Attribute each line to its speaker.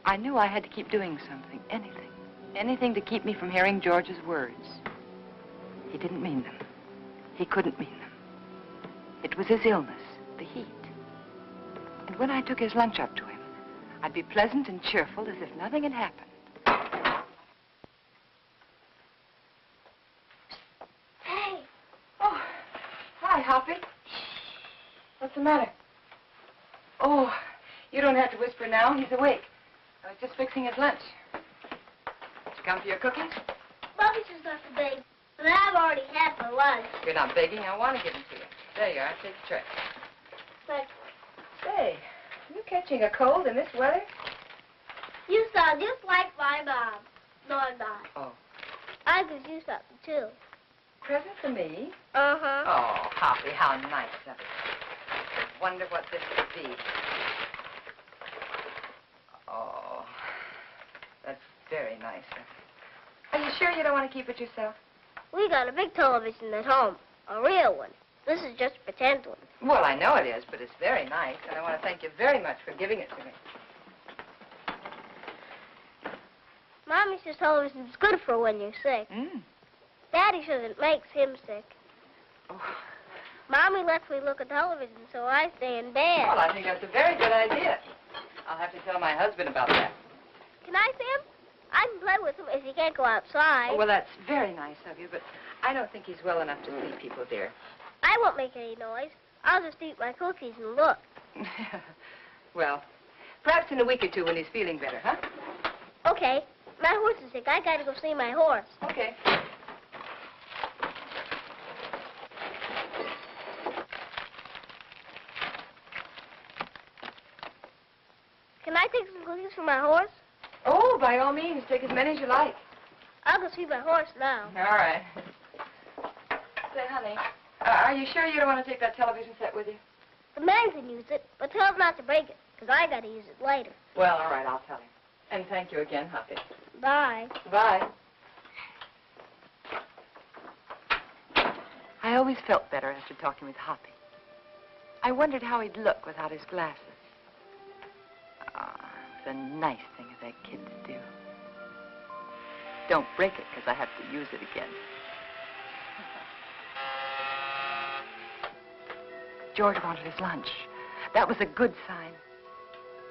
Speaker 1: I knew I had to keep doing something, anything. Anything to keep me from hearing George's words. He didn't mean them. He couldn't mean them. It was his illness, the heat. And when I took his lunch up to him, I'd be pleasant and cheerful as if nothing had happened.
Speaker 2: Hey!
Speaker 1: Oh, hi, Hoppy. What's the matter? Oh, you don't have to whisper now. He's awake. I was just fixing his lunch. Did you come for your cookies?
Speaker 2: Bobby's just not so big, but I've already had my lunch.
Speaker 1: You're not begging. I want to give them to you. There you are. Take the tray.
Speaker 2: But
Speaker 1: Say, you catching a cold in this weather?
Speaker 2: you sound just like my mom. No, I'm not.
Speaker 1: Oh.
Speaker 2: I could use something, too.
Speaker 1: Present for me?
Speaker 2: Uh-huh.
Speaker 1: Oh, Hoppy, how nice of it. I wonder what this could be. Oh, that's very nice of you. Are you sure you don't want to keep it yourself?
Speaker 2: We got a big television at home, a real one. This is just a pretend one.
Speaker 1: Well, I know it is, but it's very nice, and I want to thank you very much for giving it to me.
Speaker 2: Mommy says television's good for when you're sick. Daddy says it makes him sick.
Speaker 1: Oh.
Speaker 2: Mommy lets me look at television, so I stay in bed.
Speaker 1: Well, I think that's a very good idea. I'll have to tell my husband about that.
Speaker 2: Can I see him? I can play with him if he can't go outside.
Speaker 1: Oh, well, that's very nice of you, but I don't think he's well enough to see people, dear.
Speaker 2: I won't make any noise. I'll just eat my cookies and look.
Speaker 1: Well, perhaps in a week or two when he's feeling better, huh?
Speaker 2: Okay. My horse is sick. I gotta go see my horse.
Speaker 1: Okay.
Speaker 2: Can I take some cookies for my horse?
Speaker 1: Oh, by all means, take as many as you like.
Speaker 2: I'll go see my horse now.
Speaker 1: All right. Say, honey, are you sure you don't want to take that television set with you?
Speaker 2: The man can use it, but tell him not to break it, because I gotta use it later.
Speaker 1: Well, all right, I'll tell him. And thank you again, Hoppy.
Speaker 2: Bye.
Speaker 1: Bye. I always felt better after talking with Hoppy. I wondered how he'd look without his glasses. Ah, it's a nice thing of that kid to do. Don't break it, because I have to use it again. George wanted his lunch. That was a good sign.